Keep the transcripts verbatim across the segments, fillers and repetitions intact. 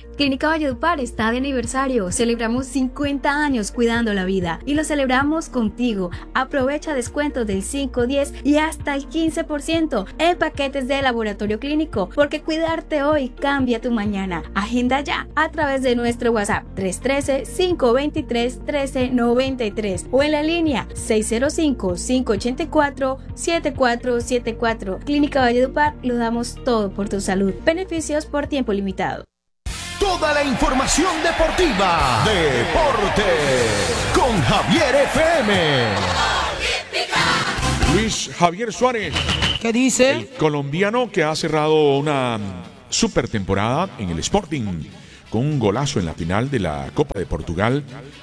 Clínica Valledupar está de aniversario. Celebramos cincuenta años cuidando la vida y lo celebramos contigo. Aprovecha descuentos del cinco, diez y hasta el quince por ciento en paquetes de laboratorio clínico, porque cuidarte hoy cambia tu mañana. Agenda ya a través de nuestro WhatsApp tres uno tres, cinco dos tres, uno tres nueve tres o en la línea seis cero cinco, cinco ocho cuatro, siete cuatro siete cuatro. Clínica Valledupar, lo damos todo por tu salud. Beneficios por tiempo limitado. Toda la información deportiva. Deporte con Javier F M. Luis Javier Suárez. ¿Qué dice? El colombiano que ha cerrado una super temporada en el Sporting con un golazo en la final de la Copa de Portugal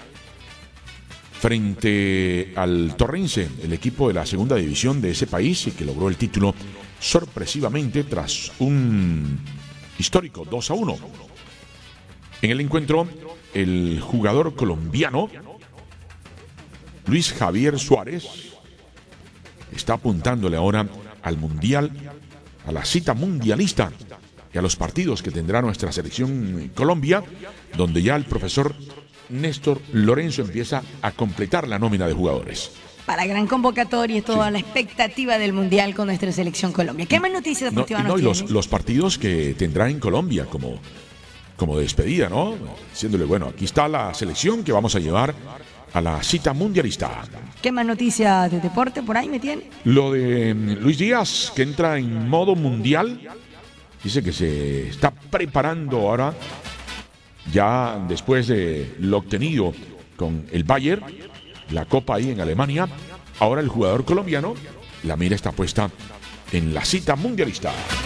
frente al Torrense, el equipo de la segunda división de ese país, y que logró el título sorpresivamente tras un histórico dos a uno. En el encuentro, el jugador colombiano Luis Javier Suárez está apuntándole ahora al mundial, a la cita mundialista y a los partidos que tendrá nuestra selección Colombia, donde ya el profesor Néstor Lorenzo empieza a completar la nómina de jugadores. Para gran convocatoria y toda Sí. la expectativa del mundial con nuestra selección Colombia. ¿Qué más noticias No, deportivas y nos no, y los, tienes? los partidos que tendrá en Colombia como, como despedida, ¿no? Diciéndole, bueno, aquí está la selección que vamos a llevar a la cita mundialista. ¿Qué más noticias de deporte por ahí me tiene? Lo de mm, Luis Díaz, que entra en modo mundial, dice que se está preparando ahora, ya después de lo obtenido con el Bayern, la Copa ahí en Alemania. Ahora el jugador colombiano, la mira está puesta en la cita mundialista.